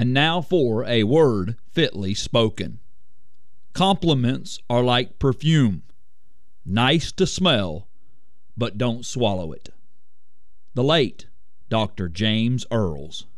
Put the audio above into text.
And now for a word fitly spoken. Compliments are like perfume, nice to smell, but don't swallow it. The late Dr. James Earls.